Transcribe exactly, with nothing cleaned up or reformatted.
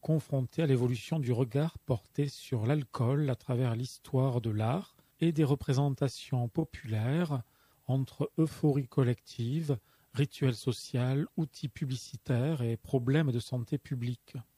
confronté à l'évolution du regard porté sur l'alcool à travers l'histoire de l'art et des représentations populaires entre euphorie collective, rituel social, outils publicitaires et problèmes de santé publique.